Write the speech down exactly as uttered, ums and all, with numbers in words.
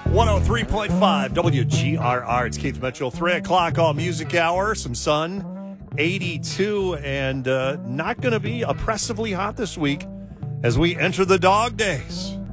one oh three point five W G R R. It's Keith Mitchell. three o'clock all music hour. Some sun, eighty-two, and uh, not going to be oppressively hot this week as we enter the dog days.